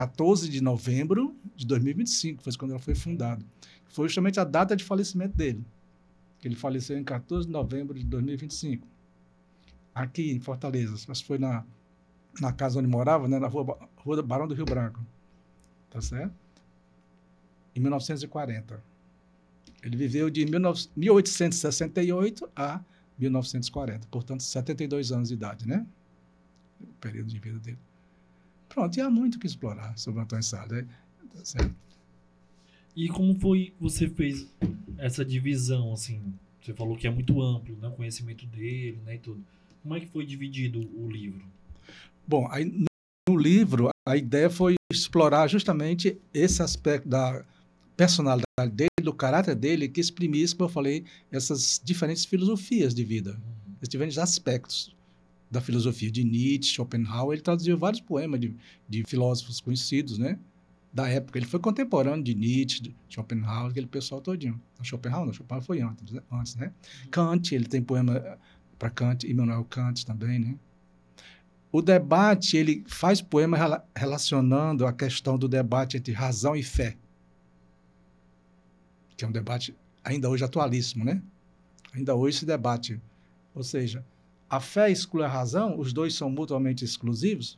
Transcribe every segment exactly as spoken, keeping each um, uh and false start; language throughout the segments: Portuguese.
quatorze de novembro de dois mil e vinte e cinco, foi quando ela foi fundada. Foi justamente a data de falecimento dele. Ele faleceu em quatorze de novembro de dois mil e vinte e cinco. Aqui em Fortaleza. Mas foi na, na casa onde morava, né, na rua, rua Barão do Rio Branco. Tá certo? Em mil novecentos e quarenta. Ele viveu de mil oitocentos e sessenta e oito a mil novecentos e quarenta. Portanto, setenta e dois anos de idade, né? O período de vida dele. Pronto, e há muito o que explorar sobre Antônio Salles. Né? Tá certo? E como foi que você fez essa divisão, assim? Você falou que é muito amplo, né? O conhecimento dele, né? E tudo. Como é que foi dividido o livro? Bom, aí, no livro, a ideia foi explorar justamente esse aspecto da personalidade dele, do caráter dele, que exprimisse, como eu falei, essas diferentes filosofias de vida, uhum. esses diferentes aspectos da filosofia de Nietzsche, Schopenhauer. Ele traduziu vários poemas de, de filósofos conhecidos, né? Da época. Ele foi contemporâneo de Nietzsche, de Schopenhauer, aquele pessoal todinho. Schopenhauer não, Schopenhauer foi antes, né? antes, né? Uhum. Kant, ele tem poema para Kant, Immanuel Kant também, né? O debate, ele faz poema rela- relacionando a questão do debate entre razão e fé, que é um debate ainda hoje atualíssimo, né? Ainda hoje se debate. Ou seja, a fé exclui a razão? Os dois são mutuamente exclusivos?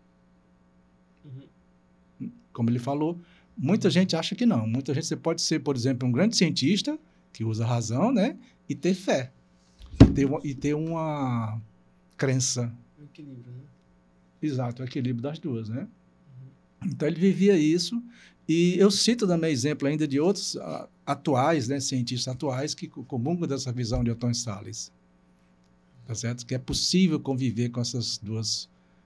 Uhum. Como ele falou, muita uhum. gente acha que não. Muita gente, você pode ser, por exemplo, um grande cientista que usa a razão, né? E ter fé. E ter uma, e ter uma crença. O equilíbrio, né? Exato, o equilíbrio das duas, né? Uhum. Então, ele vivia isso. E eu cito também exemplo ainda de outros uh, atuais, né? Cientistas atuais que comungam dessa visão de Antônio Salles. Tá certo? Que é possível conviver com essas duas,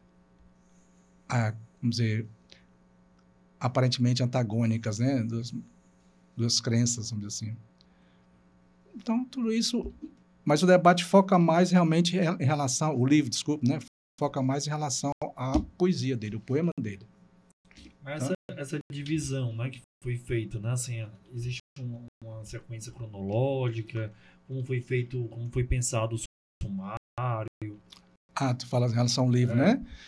ah, vamos dizer, aparentemente antagônicas, né? Duas, duas crenças, vamos dizer assim. Então, tudo isso... Mas o debate foca mais realmente em relação... O livro, desculpa, né? Foca mais em relação à poesia dele, o poema dele. Essa, tá? essa divisão, né, que foi feita, né? Assim, existe uma, uma sequência cronológica? Como foi feito, como foi pensado o sumário? Ah, tu fala em relação ao livro, é. né?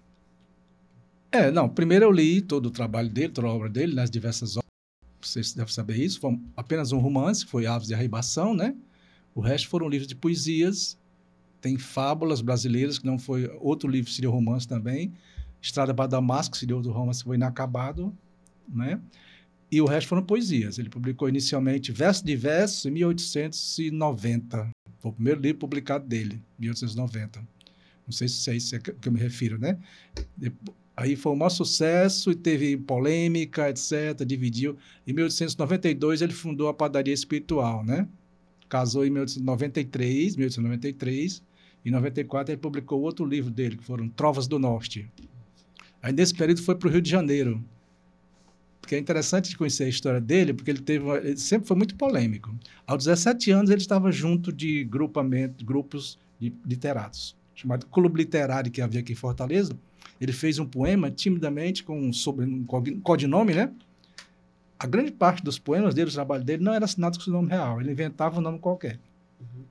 É, não, primeiro eu li todo o trabalho dele, toda a obra dele, nas diversas obras, vocês devem saber isso, foi apenas um romance, foi Aves de Arribação, né? O resto foram livros de poesias, tem Fábulas Brasileiras, que não foi, outro livro seria romance também, Estrada para Damasco, seria outro romance, foi inacabado, né? E o resto foram poesias. Ele publicou inicialmente Verso de Versos em mil oitocentos e noventa, foi o primeiro livro publicado dele, mil oitocentos e noventa. Não sei se é isso que eu me refiro, né? Aí foi um maior sucesso e teve polêmica, etcétera, dividiu. Em mil oitocentos e noventa e dois, ele fundou a Padaria Espiritual, né? Casou em mil oitocentos e noventa e três, mil oitocentos e noventa e três. Em noventa e quatro, ele publicou outro livro dele, que foram Trovas do Norte. Aí, nesse período, foi para o Rio de Janeiro. Porque é interessante de conhecer a história dele, porque ele, teve, ele sempre foi muito polêmico. Aos dezessete anos, ele estava junto de grupamento, grupos de literatos, chamado Clube Literário, que havia aqui em Fortaleza. Ele fez um poema, timidamente, com um, sobre, um codinome, né? A grande parte dos poemas dele, o trabalho dele, não era assinado com seu nome real. Ele inventava um nome qualquer. Uhum.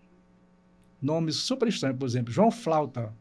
Nomes super estranhos, por exemplo, João Flauta,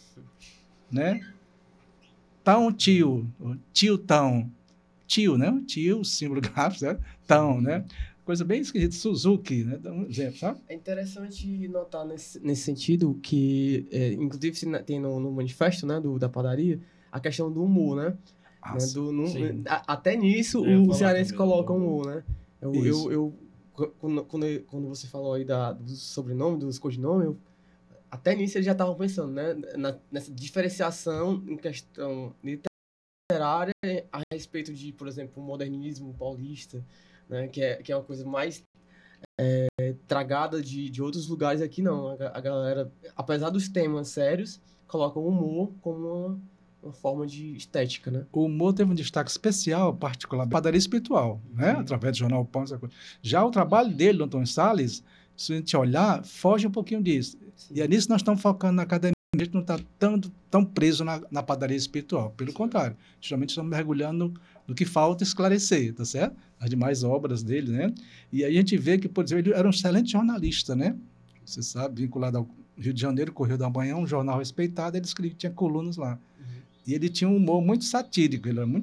né? Tão Tio, Tio Tão. Tio, né? Tio, símbolo gráfico, né? Tão, né? Coisa bem esquisita. Suzuki, né? Dá um exemplo, sabe? É interessante notar nesse, nesse sentido que, é, inclusive, tem no, no manifesto, né, do, da padaria, a questão do humor, né? né do, no, a, até nisso, o cearense coloca o humor, né? Eu, eu, eu, quando, quando, quando você falou aí da, do sobrenome, dos codinomes, eu, até nisso eles já estavam pensando, né? Na, nessa diferenciação em questão literária a respeito de, por exemplo, o modernismo paulista, né? Que é, que é uma coisa mais é, tragada de, de outros lugares. Aqui não. A, a galera, apesar dos temas sérios, coloca o humor como uma, uma forma de estética, né? O humor teve um destaque especial, particular, Padaria Espiritual, uhum. né? Através do jornal Pão. Já o trabalho dele, do Antônio Salles, se a gente olhar, foge um pouquinho disso. Sim. E é nisso que nós estamos focando na academia. A gente não está tão, tão preso na, na padaria espiritual. Pelo Sim. contrário, geralmente estamos mergulhando no que falta esclarecer, tá certo? As demais obras dele, né? E aí a gente vê que, por exemplo, ele era um excelente jornalista, né? Você sabe, vinculado ao Rio de Janeiro, Correio da Manhã, um jornal respeitado, ele escrevia, tinha colunas lá. Uhum. E ele tinha um humor muito satírico, ele era muito